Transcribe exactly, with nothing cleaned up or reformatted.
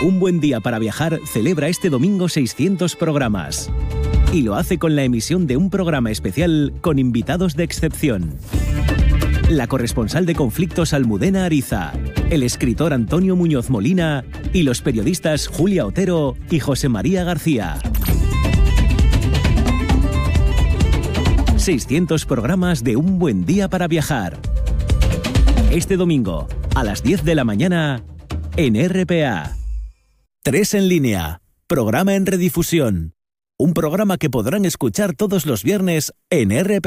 Un buen día para viajar celebra este domingo seiscientos programas. Y lo hace con la emisión de un programa especial con invitados de excepción. La corresponsal de Conflictos Almudena Ariza, el escritor Antonio Muñoz Molina y los periodistas Julia Otero y José María García. seiscientos programas de Un buen día para viajar. Este domingo, a las diez de la mañana, en R P A. Tres en línea, programa en redifusión. Un programa que podrán escuchar todos los viernes en R P A.